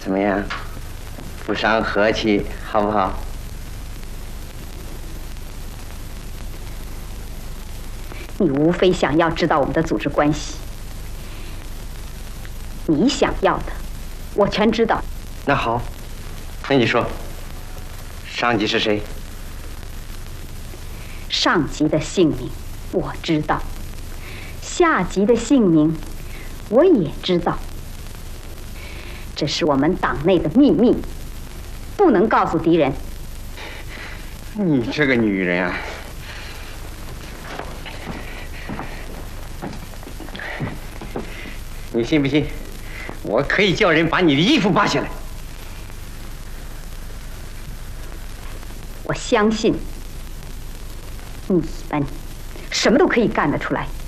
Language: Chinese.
怎么样？不伤和气，好不好？ 你无非想要知道我们的组织关系，你想要的，我全知道。 那好，那你说，上级是谁？ 上级的姓名我知道，下级的姓名我也知道。这是我们党内的秘密，不能告诉敌人。 你这个女人啊！你信不信？我可以叫人把你的衣服扒下来。 我相信你们什么都可以干得出来。